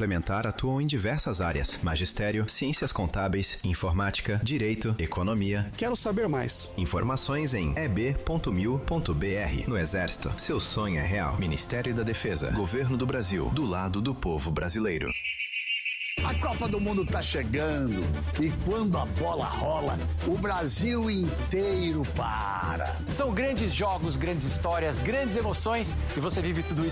complementar atuam em diversas áreas: magistério, ciências contábeis, informática, direito, economia. Quero saber mais. Informações em eb.mil.br. No Exército, seu sonho é real. Ministério da Defesa, Governo do Brasil, do lado do povo brasileiro. A Copa do Mundo tá chegando e quando a bola rola, o Brasil inteiro para. São grandes jogos, grandes histórias, grandes emoções e você vive tudo isso